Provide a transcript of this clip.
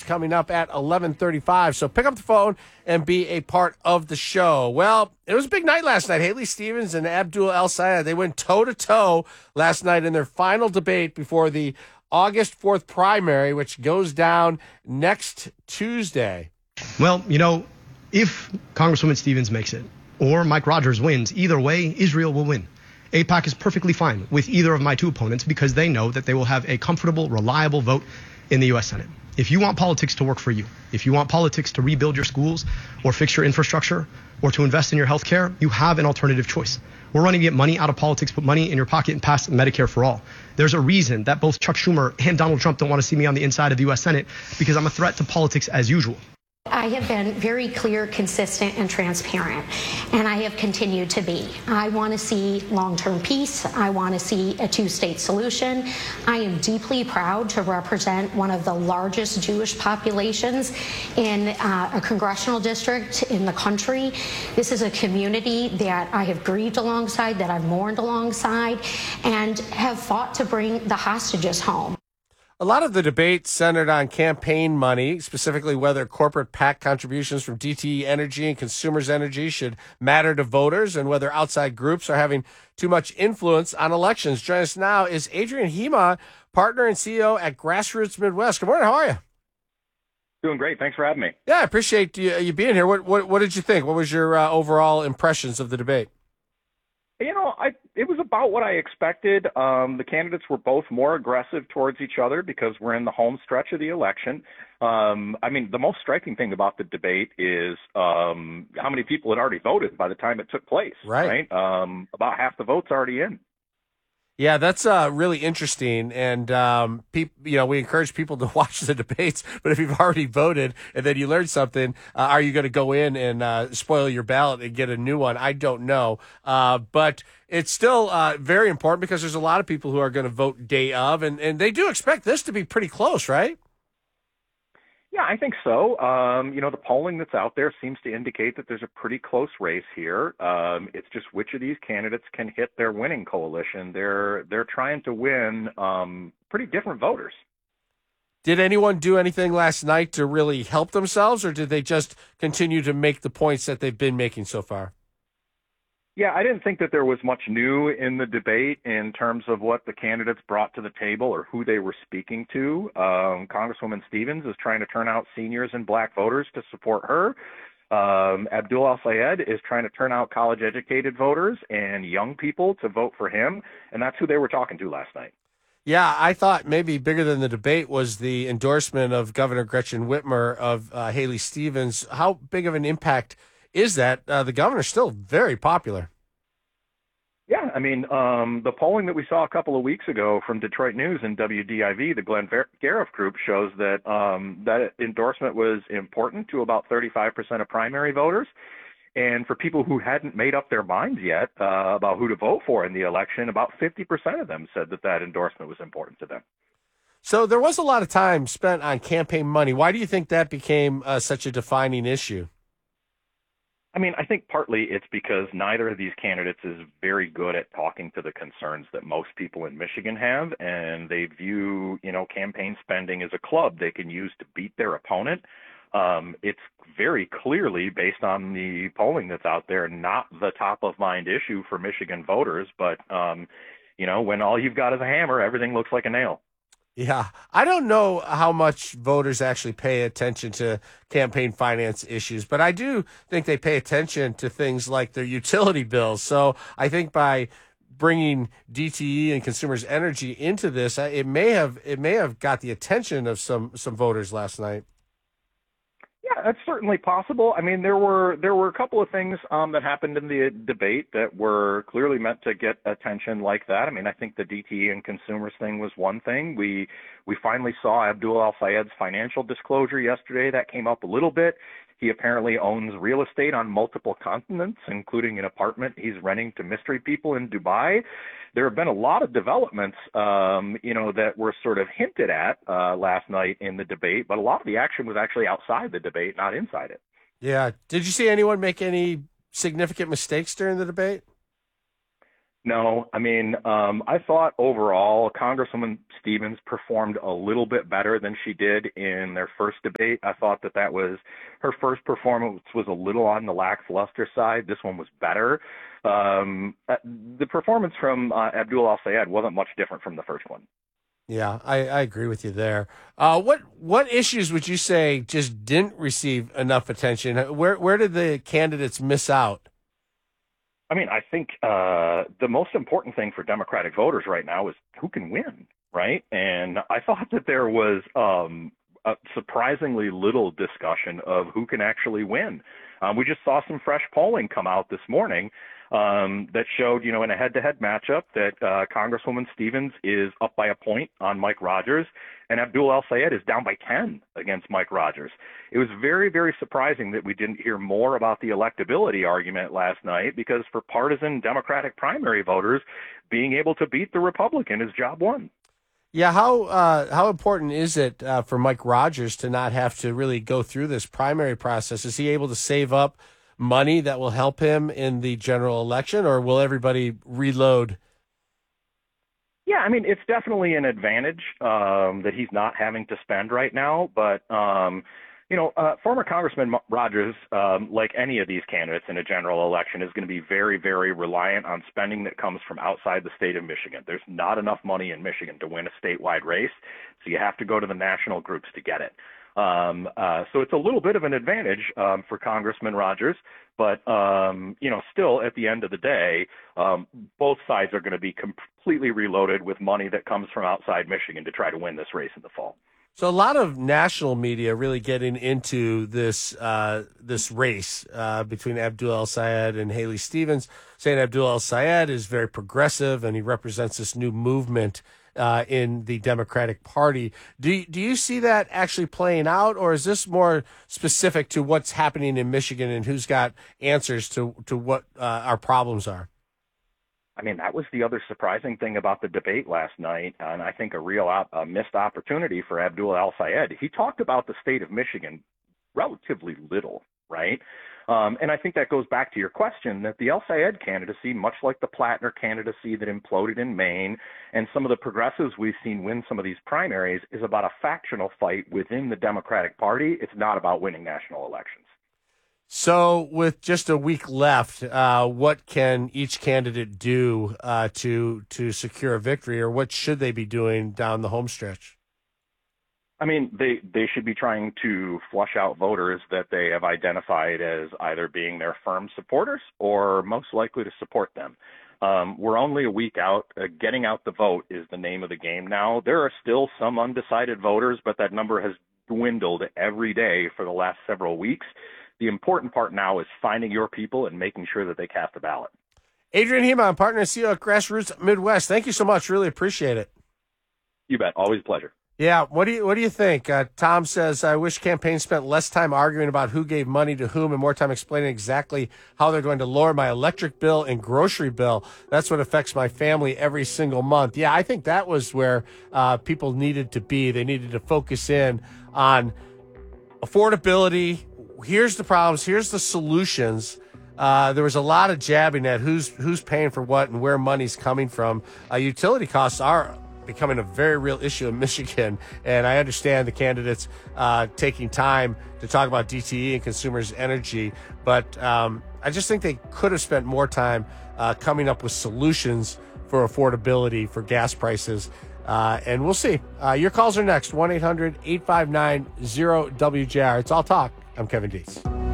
coming up at 11:35. So pick up the phone and be a part of the show. Well, it was a big night last night. Haley Stevens and Abdul El-Sayed, they went toe-to-toe last night in their final debate before the August 4th primary, which goes down next Tuesday. Well, if Congresswoman Stevens makes it or Mike Rogers wins, either way, Israel will win. AIPAC is perfectly fine with either of my two opponents because they know that they will have a comfortable, reliable vote in the U.S. Senate. If you want politics to work for you, if you want politics to rebuild your schools or fix your infrastructure or to invest in your health care, you have an alternative choice. We're running to get money out of politics, put money in your pocket, and pass Medicare for all. There's a reason that both Chuck Schumer and Donald Trump don't want to see me on the inside of the U.S. Senate because I'm a threat to politics as usual. I have been very clear, consistent, and transparent, and I have continued to be. I want to see long-term peace. I want to see a two-state solution. I am deeply proud to represent one of the largest Jewish populations in a congressional district in the country. This is a community that I have grieved alongside, that I've mourned alongside, and have fought to bring the hostages home. A lot of the debate centered on campaign money, specifically whether corporate PAC contributions from DTE Energy and Consumers Energy should matter to voters and whether outside groups are having too much influence on elections. Joining us now is Adrian Hema, partner and CEO at Grassroots Midwest. Good morning. How are you? Doing great. Thanks for having me. Yeah, I appreciate you being here. What did you think? What was your overall impressions of the debate? It was about what I expected. The candidates were both more aggressive towards each other because we're in the home stretch of the election. The most striking thing about the debate is how many people had already voted by the time it took place. Right. About half the votes already in. Yeah, that's really interesting. And, we encourage people to watch the debates. But if you've already voted and then you learned something, are you going to go in and spoil your ballot and get a new one? I don't know. But it's still very important because there's a lot of people who are going to vote day of. And they do expect this to be pretty close, right? Yeah, I think so. The polling that's out there seems to indicate that there's a pretty close race here. It's just which of these candidates can hit their winning coalition. They're trying to win pretty different voters. Did anyone do anything last night to really help themselves, or did they just continue to make the points that they've been making so far? Yeah, I didn't think that there was much new in the debate in terms of what the candidates brought to the table or who they were speaking to. Congresswoman Stevens is trying to turn out seniors and black voters to support her. Abdul El-Sayed is trying to turn out college-educated voters and young people to vote for him, and that's who they were talking to last night. Yeah, I thought maybe bigger than the debate was the endorsement of Governor Gretchen Whitmer of Haley Stevens. How big of an impact is that? The governor's still very popular. Yeah, the polling that we saw a couple of weeks ago from Detroit News and WDIV, the Glenn Gariff Group, shows that that endorsement was important to about 35% of primary voters. And for people who hadn't made up their minds yet about who to vote for in the election, about 50% of them said that endorsement was important to them. So there was a lot of time spent on campaign money. Why do you think that became such a defining issue? I think partly it's because neither of these candidates is very good at talking to the concerns that most people in Michigan have, and they view, campaign spending as a club they can use to beat their opponent. It's very clearly, based on the polling that's out there, not the top of mind issue for Michigan voters, but, when all you've got is a hammer, everything looks like a nail. Yeah, I don't know how much voters actually pay attention to campaign finance issues, but I do think they pay attention to things like their utility bills. So I think by bringing DTE and Consumers Energy into this, it may have got the attention of some voters last night. Yeah, that's certainly possible. There were a couple of things that happened in the debate that were clearly meant to get attention like that. I think the DTE and consumers thing was one thing. We finally saw Abdul El-Sayed's financial disclosure yesterday. That came up a little bit. He apparently owns real estate on multiple continents, including an apartment he's renting to mystery people in Dubai. There have been a lot of developments, that were sort of hinted at last night in the debate, but a lot of the action was actually outside the debate, not inside it. Yeah. Did you see anyone make any significant mistakes during the debate? No, I mean, I thought overall Congresswoman Stevens performed a little bit better than she did in their first debate. I thought that was her first performance was a little on the lackluster side. This one was better. The performance from Abdul El-Sayed wasn't much different from the first one. Yeah, I agree with you there. What issues would you say just didn't receive enough attention? Where did the candidates miss out? I mean, I think the most important thing for Democratic voters right now is who can win, right? And I thought that there was a surprisingly little discussion of who can actually win. We just saw some fresh polling come out this morning that showed, in a head-to-head matchup that Congresswoman Stevens is up by a point on Mike Rogers, and Abdul El-Sayed is down by 10 against Mike Rogers. It was very, very surprising that we didn't hear more about the electability argument last night, because for partisan Democratic primary voters, being able to beat the Republican is job one. Yeah, how important is it for Mike Rogers to not have to really go through this primary process? Is he able to save up money that will help him in the general election, or will everybody reload? Yeah, I mean, it's definitely an advantage that he's not having to spend right now. But, former Congressman Rogers, like any of these candidates in a general election, is going to be very, very reliant on spending that comes from outside the state of Michigan. There's not enough money in Michigan to win a statewide race, so you have to go to the national groups to get it. So it's a little bit of an advantage for Congressman Rogers, but still at the end of the day, both sides are going to be completely reloaded with money that comes from outside Michigan to try to win this race in the fall. So a lot of national media really getting into this race between Abdul El-Sayed and Haley Stevens, saying Abdul El-Sayed is very progressive and he represents this new movement in the Democratic Party. Do you see that actually playing out, or is this more specific to what's happening in Michigan and who's got answers to what our problems are? I mean, that was the other surprising thing about the debate last night, and I think a real missed opportunity for Abdul El-Sayed. He talked about the state of Michigan relatively little, right? And I think that goes back to your question that the El-Sayed candidacy, much like the Plattner candidacy that imploded in Maine and some of the progressives we've seen win some of these primaries, is about a factional fight within the Democratic Party. It's not about winning national elections. So with just a week left, what can each candidate do to secure a victory, or what should they be doing down the home stretch? I mean, they should be trying to flush out voters that they have identified as either being their firm supporters or most likely to support them. We're only a week out. Getting out the vote is the name of the game now. There are still some undecided voters, but that number has dwindled every day for the last several weeks. The important part now is finding your people and making sure that they cast a ballot. Adrian Hemon, partner and CEO at Grassroots Midwest. Thank you so much. Really appreciate it. You bet. Always a pleasure. Yeah. What do you think? Tom says, I wish campaigns spent less time arguing about who gave money to whom and more time explaining exactly how they're going to lower my electric bill and grocery bill. That's what affects my family every single month. Yeah, I think that was where people needed to be. They needed to focus in on affordability. Here's the problems. Here's the solutions. There was a lot of jabbing at who's paying for what and where money's coming from. Utility costs are becoming a very real issue in Michigan, and I understand the candidates taking time to talk about DTE and consumers' energy, but I just think they could have spent more time coming up with solutions for affordability for gas prices. And we'll see. Your calls are next, 1-800-859-0WJR. It's All Talk. I'm Kevin Dietz.